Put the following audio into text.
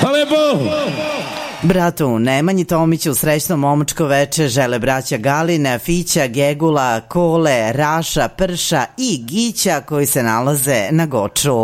Hvala lepo! Bratu Nemanji Tomiću srećno momačko veče žele braća Galina, Fića, Gegula, Kole, Raša, Prša i Gića koji se nalaze na Goču.